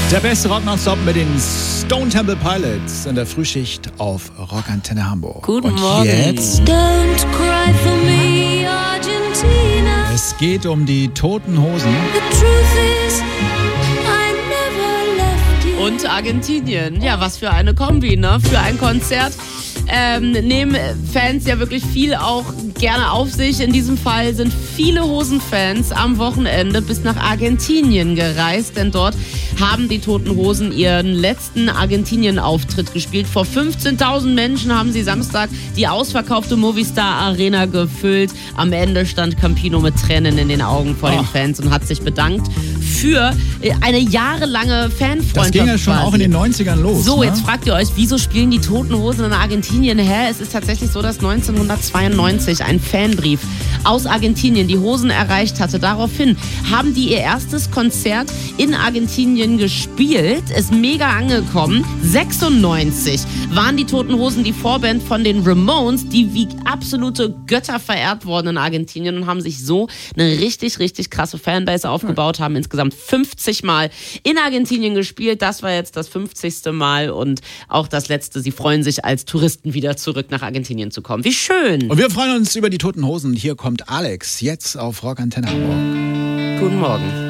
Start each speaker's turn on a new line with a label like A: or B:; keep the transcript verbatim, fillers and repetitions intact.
A: Der beste Rock nonstop mit den Stone Temple Pilots in der Frühschicht auf Rockantenne Hamburg.
B: Guten
A: Und
B: Morgen.
A: Jetzt,
C: Don't cry for me, Argentina.
A: es geht um die Toten Hosen.
C: The truth is, I never left you.
B: Und Argentinien. Ja, was für eine Kombi, ne? Für ein Konzert. Ähm, nehmen Fans ja wirklich viel auch gerne auf sich. In diesem Fall sind viele Hosenfans am Wochenende bis nach Argentinien gereist, denn dort haben die Toten Hosen ihren letzten Argentinien-Auftritt gespielt. Vor fünfzehntausend Menschen haben sie Samstag die ausverkaufte Movistar Arena gefüllt. Am Ende stand Campino mit Tränen in den Augen vor den
A: Ach.
B: Fans und hat sich bedankt für eine jahrelange Fanfreundschaft.
A: Das ging ja schon
B: quasi.
A: auch in den neunzigern los.
B: So,
A: ne?
B: jetzt fragt ihr euch, wieso spielen die Toten Hosen in Argentinien? Hä? Es ist tatsächlich so, dass neunzehnhundertzweiundneunzig ein Fanbrief aus Argentinien die Hosen erreicht hatte. Daraufhin haben die ihr erstes Konzert in Argentinien gespielt. Ist mega angekommen. sechsundneunzig waren die Toten Hosen die Vorband von den Ramones, die wie absolute Götter verehrt wurden in Argentinien und haben sich so eine richtig, richtig krasse Fanbase aufgebaut, haben insgesamt fünfzig Mal in Argentinien gespielt. Das war jetzt das fünfzigste Mal und auch das letzte. Sie freuen sich als Touristen wieder zurück nach Argentinien zu kommen. Wie schön.
A: Und wir freuen uns über die Toten Hosen. Hier kommt Alex, jetzt auf Rockantenne Hamburg.
B: Guten Morgen.